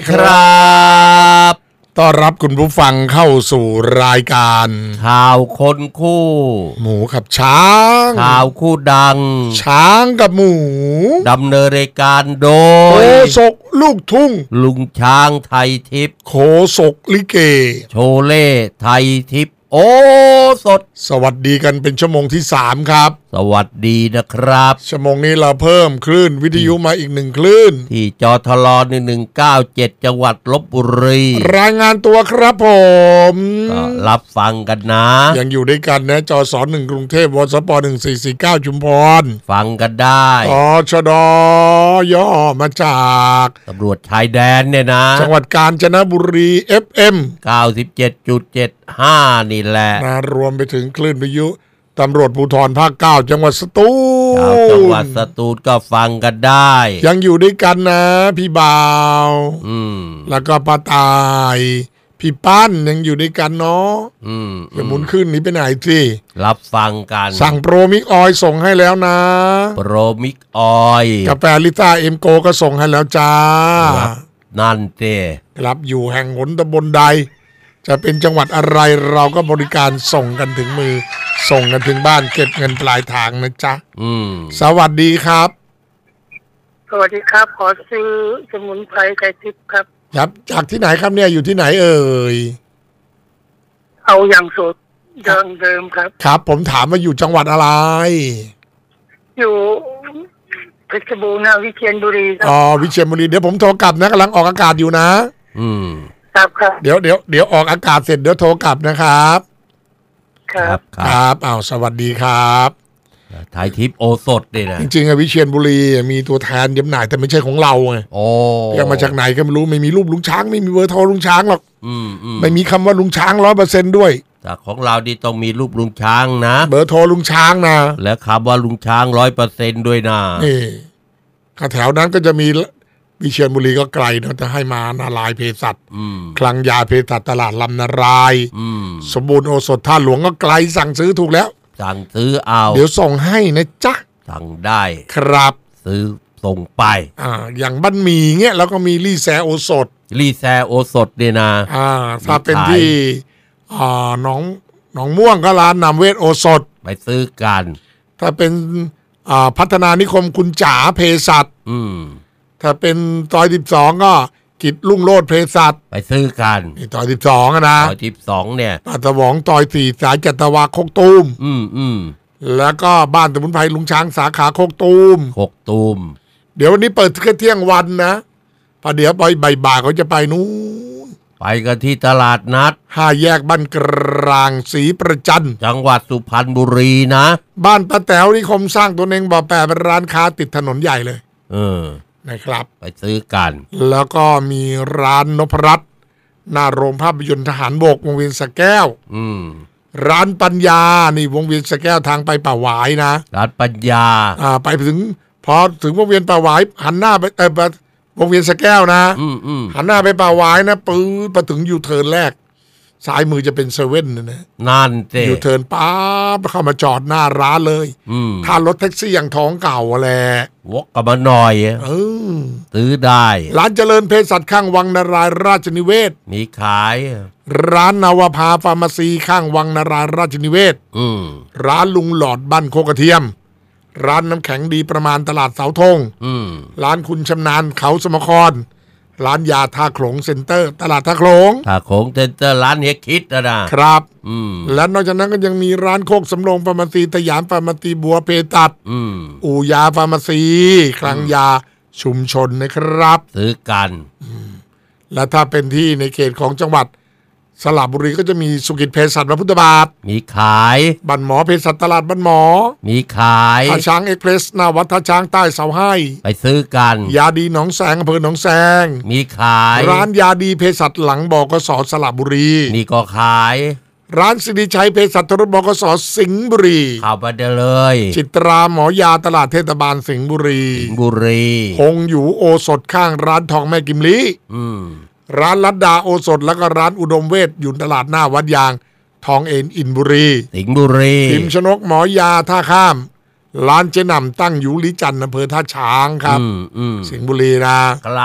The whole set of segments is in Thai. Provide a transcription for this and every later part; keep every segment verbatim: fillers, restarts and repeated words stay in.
ครับต้อนรับคุณผู้ฟังเข้าสู่รายการข่าวคนคู่หมูกับช้างข่าวคู่ดังช้างกับหมูดำเนินรายการโดยโคศกลูกทุ่งลุงช้างไทยทิพย์โคศกลิเกโชเล่ไทยทิพย์โอ้สดสวัสดีกันเป็นชั่วโมงที่สามครับสวัสดีนะครับชั่วโมงนี้เราเพิ่มคลื่นวิทยุมาอีกหนึ่งคลื่นที่จทลหนึ่งหนึ่งเก้าเจ็ดจังหวัดลพบุรีรายงานตัวครับผมก็รับฟังกันนะยังอยู่ด้วยกันนะจสหนึ่งกรุงเทพวสปหนึ่งสี่สี่เก้าชุมพรฟังกันได้อชดย่อมาจากตำรวจชายแดนเนี่ยนะจังหวัดกาญจนบุรี เอฟ เอ็มเก้าสิบเจ็ดจุดเจ็ดห้า นี่แหละนะรวมไปถึงคลื่นวิทยุตำรวจภูธรภาคเก้าจังหวัดสตูลจังหวัดสตูลก็ฟังกันได้ยังอยู่ด้วยกันนะพี่บ่าวอืมแล้วก็ป้าตายพี่ปั้นยังอยู่ด้วยกันเนาะอืมอย่าหมุนขึ้นนี้ไปไหนสิรับฟังกันสั่งโปรมิกออยส่งให้แล้วนะโปรมิกออยกาแฟลิต้าเอ็มโกก็ส่งให้แล้วจ้านั่นเต้รับอยู่แห่งหนตำบลใดจะเป็นจังหวัดอะไรเราก็บริการส่งกันถึงมือส่งกันถึงบ้านเก็บเงินปลายทางนะจ๊ะอืมสวัสดีครับสวัสดีครับขอซื้อสมุนไพรไก่ทิพย์ครับครับจากที่ไหนครับเนี่ยอยู่ที่ไหนเอ่ยเอาอย่างสดเดิมเดิมครับครับผมถามว่าอยู่จังหวัดอะไรอยู่เพชรบูรณ์นะวิเชียรบุรีครับอ๋อวิเชียรบุรีเดี๋ยวผมโทรกลับนะกำลังออกอากาศอยู่นะอืมครับครับเดี๋ยวเดี๋ยวเดี๋ยวออกอากาศเสร็จเดี๋ยวโทรกลับนะครับครับครับอ้าวสวัสดีครับไทยทิพย์โอสดนี่นะจริงๆอะวิเชียรบุรีมีตัวแทนจำหน่ายแต่ไม่ใช่ของเราไงโอ้ยังมาจากไหนก็ไม่รู้ไม่มีรูปลุงช้างไม่มีเบอร์โทรลุงช้างหรอกอืมอืมไม่มีคำว่าลุงช้างร้อยเปอร์เซ็นต์ด้วยแต่ของเราดิต้องมีรูปลุงช้างนะเบอร์โทรลุงช้างนะและคำว่าลุงช้างร้อยเปอร์เซ็นต์ด้วยนะนี่แถวนั้นก็จะมีวิเชียรบุรีก็ไกลนะจะให้มานาลายเภสัชคลังยาเภสัชตลาดลำนารายสมบูรณ์โอสถท่าหลวงก็ไกลสั่งซื้อถูกแล้วสั่งซื้อเอาเดี๋ยวส่งให้นะจ๊ะสั่งได้ครับซื้อส่งไปอ่าอย่างบ้านหมี่เงี้ยแล้วก็มีลี่แซโอสถลี่แซโอสถเนี่ยนะอ่าถ้าเป็นที่อ่าน้องน้องม่วงก็ร้านนำเวทโอสถไปซื้อกันถ้าเป็นอ่าพัฒนานิคมคุณจ๋าเภสัชอืมถ้าเป็นซอยสิบสองก็กิจรุ่งโรจน์เภสัชไปซื้อกันซอยสิบสองนะซอยสิบสองเนี่ยปาตะหวองซอยสี่สายจัตวาโคกตูมอืมอืมแล้วก็บ้านสมุนไพรลุงช้างสาขาโคกตูมโคกตูมเดี๋ยววันนี้เปิดแค่เที่ยงวันนะพอเดี๋ยวไปบ่ายๆเขาจะไปนู้นไปกันที่ตลาดนัดห้าแยกบ้านกลางศรีประจันจังหวัดสุพรรณบุรีนะบ้านป้าแต๋วนิคมสร้างตัวเองบ่อแปดเป็นร้านค้าติดถนนใหญ่เลยเออนะครับไปซื้อกันแล้วก็มีร้านนพรัตน์หน้าโรงภาพยนตร์ทหารบกวงเวียนสะแก้วอืมร้านปัญญานี่วงเวียนสะแก้วทางไปป่าหวายนะร้านปัญญาอ่าไปถึงพอถึงวงเวียนป่าหวายหันหน้าไปเออวงเวียนสะแก้วนะอืมอืมหันหน้าไปป่าหวายนะปื๊ดไปถึงยูเทิร์นแรกซ้ายมือจะเป็นเซเว่นนะนะนั่นเต้ยูเทิร์นป๊าบเข้ามาจอดหน้าร้านเลยถ้ารถแท็กซี่อย่างท้องเก่าแหละวกกันมาหน่อยเออซื้อได้ร้านเจริญเภสัชข้างวังนารายราชนิเวศมีขายร้านนาวภาฟาร์มาซีข้างวังนารายราชนิเวศร้านลุงหลอดบ้านโคกระเทียมร้านน้ำแข็งดีประมาณตลาดเสาธงร้านคุณชำนาญเขาสมครร้านยาท่าโขลงเซ็นเตอร์ตลาดท่าโขลงท่าโขลงเซ็นเตอร์ร้านเฮกคิดนะนะครับและนอกจากนั้นก็ยังมีร้านโคกสำโรงฟาร์มาซีสยามฟาร์มาซีบัวเภสัชอู่ยาฟาร์มาซีคลังยาชุมชนนะครับซื้อกันและถ้าเป็นที่ในเขตของจังหวัดสระบุรีก็จะมีสุกิจเภสัชพระพุทธบาทมีขายบ้านหมอเภสัชตลาดบ้านหมอมีขายท่าช้างเอ็กเพรสหน้าวัดท่าช้างใต้เสาให้ไปซื้อกันยาดีหนองแสงอำเภอหนองแสงมีขายร้านยาดีเภสัชหลังบกสสระบุรีนี่ก็ขายร้านสิริชัยเภสัชทรบกสสิงห์บุรีเข้าไปได้เลยจิตราหมอยาตลาดเทศบาลสิงห์บุรีสิงห์บุรีคงอยู่โอสถข้างร้านทองแม่กิมลีอืมร้านลัดดาโอสถแล้วก็ร้านอุดมเวชอยู่ตลาดหน้าวัดยางทองเอ็นอินบุรีสิงห์บุรีพิมชนกหมอยาท่าข้ามร้านเจนำตั้งอยู่ลิจันทร์อำเภอท่าช้างครับสิงห์บุรีนะครับ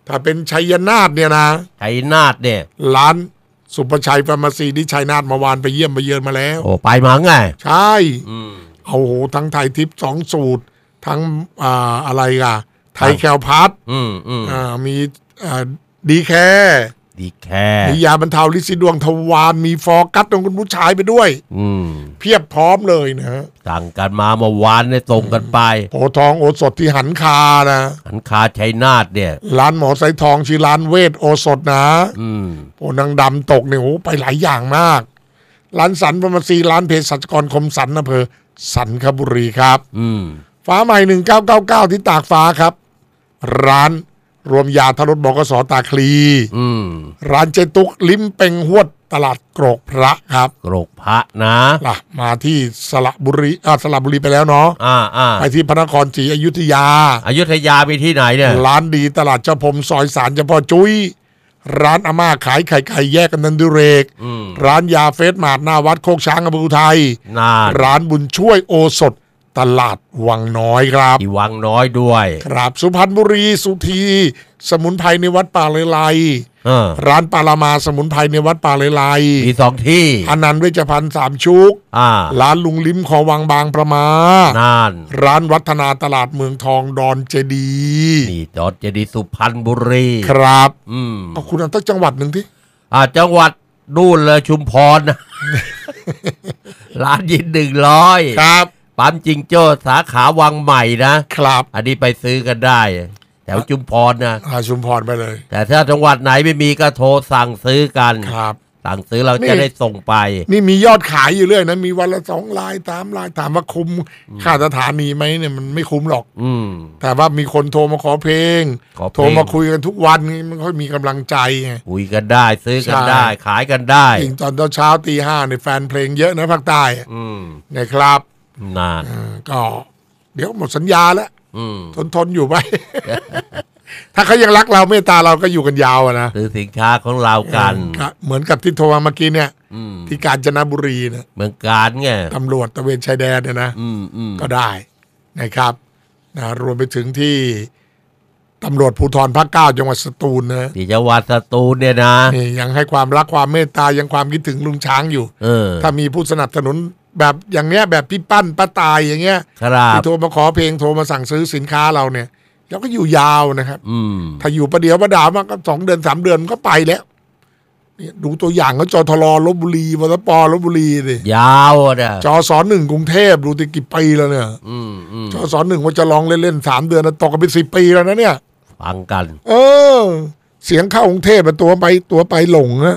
ถ้าเป็นชัยนาทเนี่ยนะชัยนาทเนี่ยร้านสุภชัยฟาร์มาซีที่ชัยนาทเมื่อวานไปเยี่ยมไปเยือนมาแล้วโอ้ไปมาไงใช่เอาโหทั้งไทยทิพย์สองสูตรทั้งอ่าอะไรกันไทยแคลพัทอ่ามีอ่าดีแคร์ดีแค่มียาบรรเทาฤทธิ์สีดวงทวารมีฟอร์กัสของคุณผู้ชายไปด้วยอืมเพียบพร้อมเลยนะสั่งกันมาเมื่อวานเนี่ยส่งกันไปโพทองโอสถที่หันคานะหันคาชัยนาทเนี่ยร้านหมอไซทองชื่อร้านเวทโอสถนะอืมโพนางดำตกเนี่ยโอ้ไปหลายอย่างมากร้านสันฟาร์มาซีร้านเภสัชกรคมสันอำเภอสันคบุรีครับอืมฟ้าใหม่หนึ่งเก้าเก้าเก้าที่ตากฟ้าครับร้านรวมยาทารถบกสตาคลีร้านเจตุกลิ้มเป่งหวดตลาดโกรกพระครับโกรกพระนะล่ะมาที่สระบุรีอ่าสระบุรีไปแล้วเนาะอ่าอ่าไปที่พระนครศรีอยุธยาอยุธยาไปที่ไหนเนี่ยร้านดีตลาดเจ้าพรมซอยสารเจ้าพ่อจุ้ยร้านอาม่าขายไข่ไก่แยกกันนันดุเรกร้านยาเฟสมาดหน้าวัดโคกช้างอำเภออุทัยร้านบุญช่วยโอสถตลาดวังน้อยครับที่วังน้อยด้วยครับสุพรรณบุรีสุธีสมุนไพรในวัดป่าเลไลร้านปารามาสมุนไพรในวัดป่าเลไลมีสองที่อนันต์เวชภัณฑ์สามชุกร้านลุงลิ้มคอวังบางประมานั่นร้านวัฒนาตลาดเมืองทองดอนเจดีนี่ดอนเจดีสุพรรณบุรีครับอืมเอาคุณเอาตั้งจังหวัดหนึ่งที่อ่าจังหวัดนู่นเลยชุมพรนะ ร้านยินหนึ่งร้อยครับปั๊มจิงโจ้สาขาวังใหม่นะครับอันนี้ไปซื้อกันได้แถวชุมพรนะอ่าชุมพรไปเลยแต่ถ้าจังหวัดไหนไม่มีก็โทรสั่งซื้อกันครับสั่งซื้อเราจะได้ส่งไปนี่มียอดขายอยู่เรื่อยนะมีวันละสองลายสามลายถามว่าคุ้มค่าสถานีไหมเนี่ยมันไม่คุ้มหรอกอืมแต่ว่ามีคนโทรมาขอเพลงโทรมาคุยกันทุกวันมันค่อยมีกำลังใจไงคุยกันได้ซื้อกันได้ขายกันได้จริงตอนเช้าตีห้าในแฟนเพลงเยอะนะภาคใต้อืมนะครับนานก็เดี๋ยวหมดสัญญาแล้วทนทนอยู่ไป ถ้าเขายังรักเราเมตตาเราก็อยู่กันยาวนะซื้อสินค้าของเรากันเหมือนกับที่โทรมาเมื่อกี้เนี่ยที่กาญจนบุรีนะเมืองการไงตำรวจตระเวนชายแดนเนี่ยนะก็ได้นะครับนะรวมไปถึงที่ตำรวจภูธรภาคเก้าจังหวัดสตูลนะที่จังหวัดสตูลเนี่ยนะนี่ยังให้ความรักความเมตตายังความคิดถึงลุงช้างอยู่ถ้ามีผู้สนับสนุนแบบอย่างเงี้ยแบบพี่ปั้นป้าตายอย่างเงี้ยที่โทรมาขอเพลงโทรมาสั่งซื้อสินค้าเราเนี่ยเราก็อยู่ยาวนะครับถ้าอยู่ประเดี๋ยวประดาวมากก็สองเดือนสามเดือนก็ไปแล้วนี่ดูตัวอย่างเขาจอทลลบบุรีวสปลบบุรีดิยาวอ่ะจอสอนหนึ่งกรุงเทพดูติกี่ปีแล้วเนี่ยจอสอนหนึ่งว่าจะลองเล่นๆสามเดือนตกกันเป็นสิบปีแล้วนะเนี่ยฟังกันเออเสียงเข้ากรุงเทพตัวไปตัวไปหลงนะ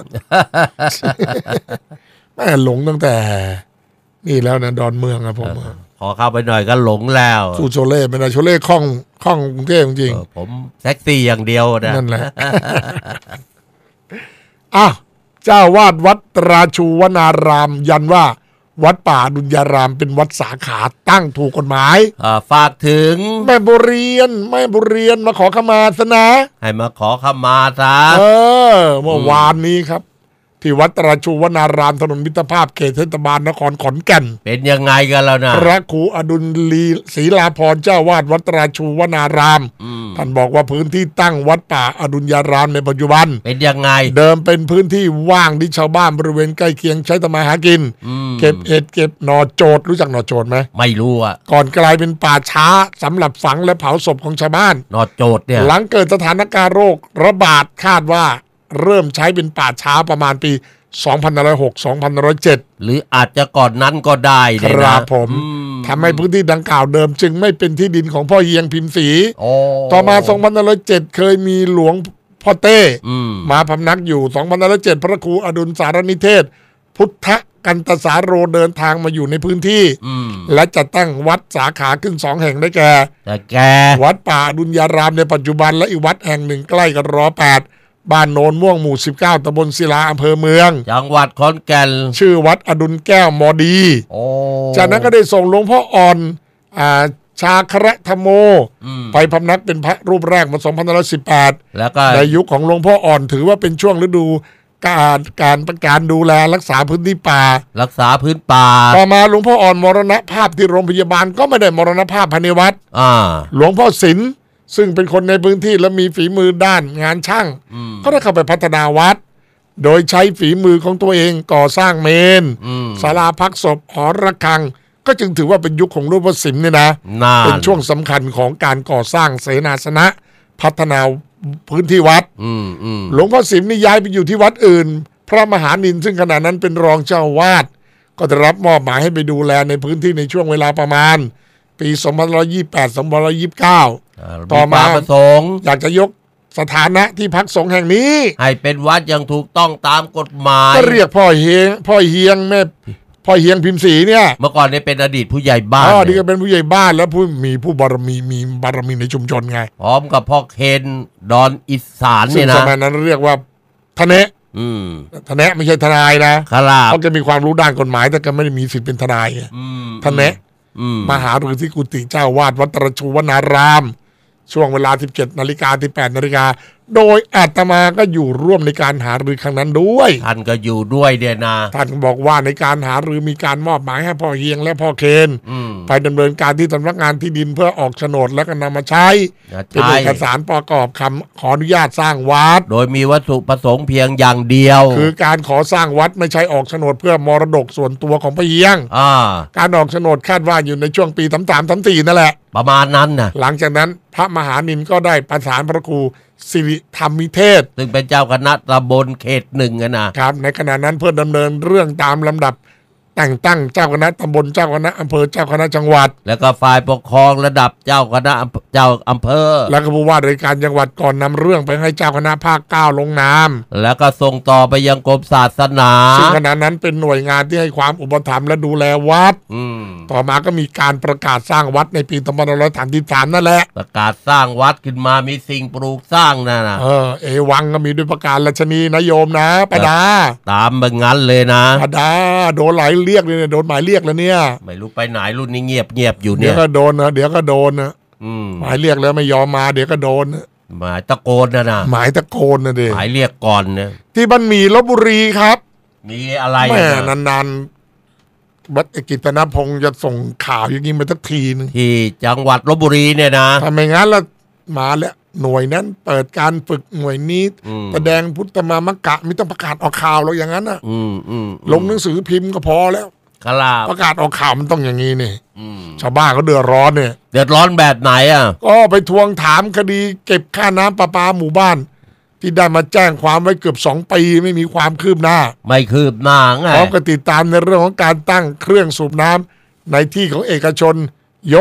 แม่หลงตั้งแต่นี่แล้วนะดอนเมืองอะผมพอเข้าไปหน่อยก็หลงแล้วสู้โชเล่ไม่ได้โชเล่คล่องคล่องกรุงเทพจริงผมแท็กซี่อย่างเดียวนะนั่นแหละอ่ะเจ้าวาดวัดตราชูวนารามยันว่าวัดป่าดุลยารามเป็นวัดสาขาตั้งถูกกฎหมายฝากถึงแม่บุเรียนแม่บุเรียนมาขอขมาซะนะให้มาขอขมาซะเออเมื่อวานนี้ครับที่วัดตราชูวนารามถนนมิตรภาพเขตเทศบาลนครขอนแก่นเป็นยังไงกันแล้วนะพระครูอดุลลีศรีลาภรณ์เจ้าวาดวัดตราชูวนารามท่านบอกว่าพื้นที่ตั้งวัดป่าอดุลยารามในปัจจุบันเป็นยังไงเดิมเป็นพื้นที่ว่างที่ชาวบ้านบริเวณใกล้เคียงใช้ทำมาหากินเก็บเห็ดเก็บหน่อโจดรู้จักหน่อโจดไหมไม่รู้อ่ะก่อนกลายเป็นป่าช้าสำหรับฝังและเผาศพของชาวบ้านหน่อโจดเนี่ยหลังเกิดสถานการณ์โรคระบาดคาดว่าเริ่มใช้เป็นป่าช้าประมาณปีสองพันห้าร้อยหก สองพันห้าร้อยเจ็ดหรืออาจจะก่อนนั้นก็ได้นะครับผมทำให้พื้นที่ดังกล่าวเดิมจึงไม่เป็นที่ดินของพ่อเฮียงพิมพ์ศรีต่อมาสองพันห้าร้อยเจ็ดเคยมีหลวงพ่อเต้มาพำนักอยู่สองพันห้าร้อยเจ็ดพระครูอดุลสารนิเทศพุทธกันตสาโรเดินทางมาอยู่ในพื้นที่และจะตั้งวัดสาขาขึ้นสองแห่งได้แก่วัดป่าอดุลยารามในปัจจุบันและอีกวัดแห่งหนึ่งใกล้กับรอแปดบ้านโนนม่วงหมู่สิบเก้าตำบลศิลาอำเภอเมืองจังหวัดขอนแก่นชื่อวัดอดุลแก้วมอดีจากนั้นก็ได้ส่งหลวงพ่ออ่อนอ่าชาคระธโมไปพำนักเป็นพระรูปแรกมาสองพันห้าร้อยสิบแปดแล้วก็ในยุคของหลวงพ่ออ่อนถือว่าเป็นช่วงฤดูการการประการดูแลรักษาพื้นที่ป่ารักษาพื้นป่าต่อมาหลวงพ่ออ่อนมรณภาพที่โรงพยาบาลก็ไม่ได้มรณภาพภายในวัดหลวงพ่อศิลป์ซึ่งเป็นคนในพื้นที่และมีฝีมือด้านงานช่างก็ได้เข้าไปพัฒนาวัดโดยใช้ฝีมือของตัวเองก่อสร้างเมนศาลาพักศพหอระฆังก็จึงถือว่าเป็นยุคของรูปศิลป์เนี่ยนะเป็นช่วงสำคัญของการก่อสร้างเสนาสนะพัฒนาพื้นที่วัดหลวงพ่อสิมนี่ย้ายไปอยู่ที่วัดอื่นพระมหานินซึ่งขณะนั้นเป็นรองเจ้าวาดก็ได้รับมอบหมายให้ไปดูแลในพื้นที่ในช่วงเวลาประมาณปีสองพันห้าร้อยยี่สิบแปด สองพันห้าร้อยยี่สิบเก้าต่อมาอยากจะยกสถานะที่พักสงฆ์แห่งนี้ให้เป็นวัดอย่างถูกต้องตามกฎหมายก็เรียกพ่อเฮียงพ่อเฮียงแม่พ่อเฮียงพิมพ์ศรีเนี่ยเมื่อก่อนเนี่ยเป็นอดีตผู้ใหญ่บ้านอ๋อนี่ก็เป็นผู้ใหญ่บ้านแล้วผู้มีผู้บารมีมีบารมีในชุมชนไงพร้อมกับพ่อเคนดอนอีสานเนี่ยนะสมัยนั้นเรียกว่าทนายทนายไม่ใช่ทนายนะเขาจะมีความรู้ด้านกฎหมายแต่ก็ไม่ได้มีสิทธิ์เป็นทนายทนายมหาฤาษีกุฏิเจ้าวาดวัดตระชูวนารามช่วงเวลา สิบเจ็ดนาฬิกา สิบแปดนาฬิกาโดยอาตมาก็อยู่ร่วมในการหารือครั้งนั้นด้วยท่านก็อยู่ด้วยเดียนะท่านบอกว่าในการหารือมีการมอบหมายให้พ่อเฮียงและพ่อเคนไปดำเนินการที่สำนักงานที่ดินเพื่อออกโฉนดและก็นำมาใช้เป็นเอกสารประกอบคำขออนุญาตสร้างวัดโดยมีวัตถุประสงค์เพียงอย่างเดียวคือการขอสร้างวัดไม่ใช่ออกโฉนดเพื่อมรดกส่วนตัวของพ่อเฮียงการออกโฉนดคาดว่าอยู่ในช่วงปีสามสาม สามสี่นั่นแหละประมาณนั้นนะหลังจากนั้นพระมหานินก็ได้ประสานพระครูสิริธรรมิเทศซึ่งเป็นเจ้าคณะตำบลเขตหนึ่งนะครับในขณะนั้นเพื่อดำเนินเรื่องตามลำดับแต่งตั้งเจ้าคณะตำบลเจ้าคณะอำเภอเจ้าคณะจังหวัดแล้วก็ฝ่ายปกครองระดับเจ้าคณะเจ้าอำเภอแล้วก็ผู้ว่าราชการจังหวัดก่อนนำเรื่องไปให้เจ้าคณะภาคเก้าลงนามแล้วก็ส่งต่อไปยังกรมศาสนาซึ่งขณะนั้นเป็นหน่วยงานที่ให้ความอุปถัมภ์และดูแลวัดต่อมาก็มีการประกาศสร้างวัดในปีสองพันห้าร้อยสามสิบสามนั่นแหละประกาศสร้างวัดขึ้นมามีสิ่งปลูกสร้างนั่นนะเออเอวังก็มีด้วยประกาศราชนีนโยมนะปดาตามแบบงั้นเลยนะปดาโดนหลายเรียกเลยโดนหมายเรียกแล้วเนี่ยไม่รู้ไปไหนรุ่นนี้เงียบเงียบอยู่เนี่ยเดี๋ยวก็โดนนะเดี๋ยวก็โดนนะหมายเรียกแล้วไม่ยอมมาเดี๋ยวก็โดนหมายตะโกนนะนะหมายตะโกนนะดิหมายเรียกก่อนนะที่บ้านหมี่ลพบุรีครับมีอะไรแม่นานๆบัตรกิตนพงศ์จะส่งข่าวอย่างนี้มาสักทีนึงที่จังหวัดลพบุรีเนี่ยนะทำไมงั้นละมาแล้วหน่วยนั้นเปิดการฝึกหน่วยนี้แสดงพุทธมามกะไม่ต้องประกาศออกข่าวหรอกอย่างนั้นนะลงหนังสือพิมพ์ก็พอแล้วประกาศออกข่าวมันต้องอย่างนี้นี่ชาวบ้านเขาเดือดร้อนเนี่ยเดือดร้อนแบบไหนอ่ะก็ไปทวงถามคดีเก็บค่าน้ำประปาหมู่บ้านที่ได้มาแจ้งความไว้เกือบสองปีไม่มีความคืบหน้าไม่คืบหน้าไงพร้อมกับติดตามในเรื่องของการตั้งเครื่องสูบน้ำในที่ของเอกชน